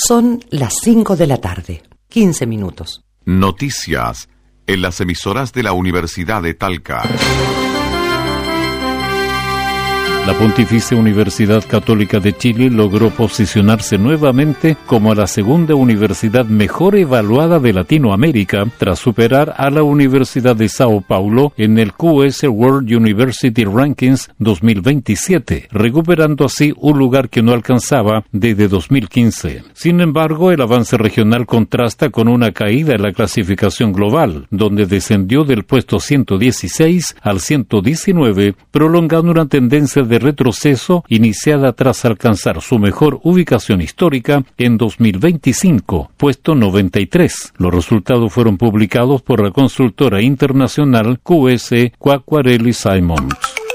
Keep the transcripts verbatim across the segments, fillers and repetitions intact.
Son las cinco de la tarde, quince minutos. Noticias en las emisoras de la Universidad de Talca. La Pontificia Universidad Católica de Chile logró posicionarse nuevamente como la segunda universidad mejor evaluada de Latinoamérica, tras superar a la Universidad de Sao Paulo en el Q S World University Rankings dos mil veintisiete, recuperando así un lugar que no alcanzaba desde dos mil quince. Sin embargo, el avance regional contrasta con una caída en la clasificación global, donde descendió del puesto ciento dieciséis al ciento diecinueve, prolongando una tendencia de retroceso iniciada tras alcanzar su mejor ubicación histórica en dos mil veinticinco, puesto noventa y tres. Los resultados fueron publicados por la consultora internacional Q S Quacquarelli Simons.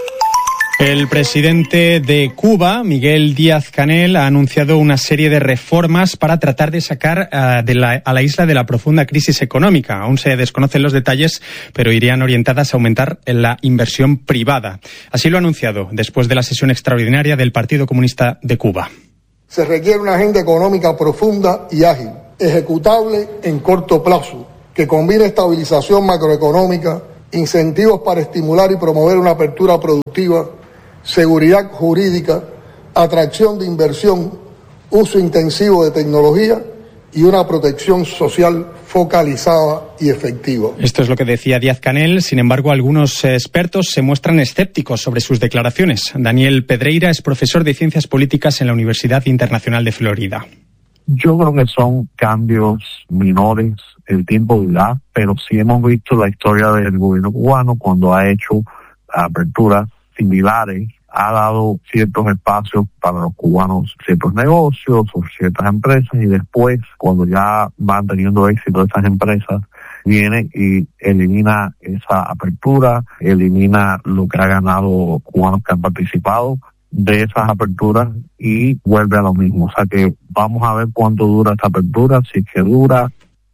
El presidente de Cuba, Miguel Díaz-Canel, ha anunciado una serie de reformas para tratar de sacar uh, de la, a la isla de la profunda crisis económica. Aún se desconocen los detalles, pero irían orientadas a aumentar la inversión privada. Así lo ha anunciado después de la sesión extraordinaria del Partido Comunista de Cuba. Se requiere una agenda económica profunda y ágil, ejecutable en corto plazo, que combine estabilización macroeconómica, incentivos para estimular y promover una apertura productiva, seguridad jurídica, atracción de inversión, uso intensivo de tecnología y una protección social focalizada y efectiva. Esto es lo que decía Díaz-Canel. Sin embargo, algunos expertos se muestran escépticos sobre sus declaraciones. Daniel Pedreira es profesor de Ciencias Políticas en la Universidad Internacional de Florida. Yo creo que son cambios menores, el tiempo dirá, pero sí hemos visto la historia del gobierno cubano cuando ha hecho aperturas similares, ha dado ciertos espacios para los cubanos, ciertos negocios o ciertas empresas, y después, cuando ya van teniendo éxito esas empresas, viene y elimina esa apertura, elimina lo que ha ganado cubanos que han participado de esas aperturas y vuelve a lo mismo. O sea que vamos a ver cuánto dura esta apertura, si es que dura.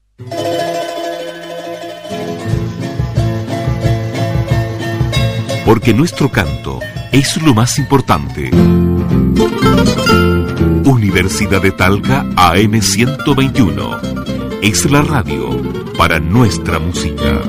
Porque nuestro canto es lo más importante. Universidad de Talca A M ciento veintiuno es la radio para nuestra música.